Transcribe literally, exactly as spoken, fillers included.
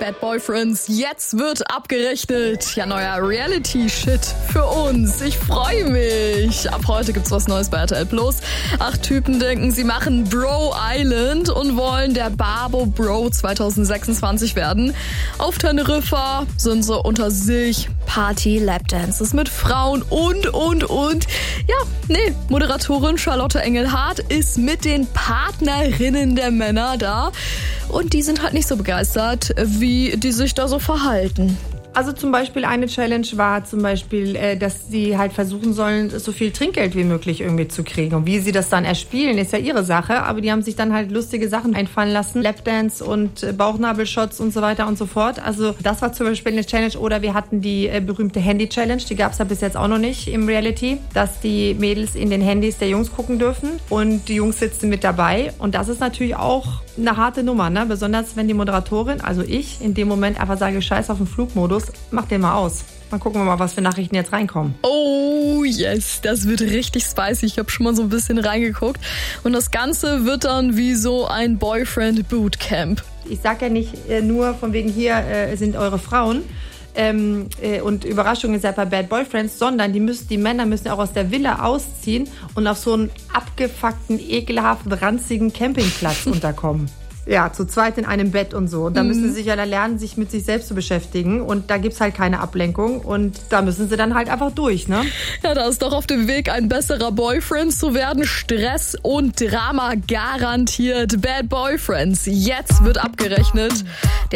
Bad Boyfriends. Jetzt wird abgerechnet. Ja, neuer Reality-Shit für uns. Ich freue mich. Ab heute gibt's was Neues bei R T L Plus. Acht Typen denken, sie machen Bro Island und wollen der Babo Bro zwanzig sechsundzwanzig werden. Auf Teneriffa sind sie unter sich. Party, Lapdances mit Frauen und, und, und. Ja, nee, Moderatorin Charlotte Engelhardt ist mit den Partnerinnen der Männer da. Und die sind halt nicht so begeistert, wie die sich da so verhalten. Also zum Beispiel eine Challenge war zum Beispiel, äh, dass sie halt versuchen sollen, so viel Trinkgeld wie möglich irgendwie zu kriegen. Und wie sie das dann erspielen, ist ja ihre Sache. Aber die haben sich dann halt lustige Sachen einfallen lassen. Lapdance und äh, Bauchnabelshots und so weiter und so fort. Also das war zum Beispiel eine Challenge. Oder wir hatten die äh, berühmte Handy-Challenge. Die gab es ja bis jetzt auch noch nicht im Reality. Dass die Mädels in den Handys der Jungs gucken dürfen. Und die Jungs sitzen mit dabei. Und das ist natürlich auch eine harte Nummer, ne? Besonders wenn die Moderatorin, also ich, in dem Moment einfach sage, scheiß auf den Flugmodus, mach den mal aus. Dann gucken wir mal, was für Nachrichten jetzt reinkommen. Oh yes, das wird richtig spicy. Ich habe schon mal so ein bisschen reingeguckt. Und das Ganze wird dann wie so ein Boyfriend-Bootcamp. Ich sag ja nicht äh, nur von wegen hier äh, sind eure Frauen. Ähm, äh, und Überraschung ist ja bei Bad Boyfriends, sondern die, müssen, die Männer müssen auch aus der Villa ausziehen und auf so einen abgefuckten, ekelhaften, ranzigen Campingplatz unterkommen. Ja, zu zweit in einem Bett und so. Und da müssen sie sich ja lernen, sich mit sich selbst zu beschäftigen. Und da gibt's halt keine Ablenkung. Und da müssen sie dann halt einfach durch, ne? Ja, da ist doch auf dem Weg, ein besserer Boyfriend zu werden. Stress und Drama garantiert. Bad Boyfriends. Jetzt wird abgerechnet.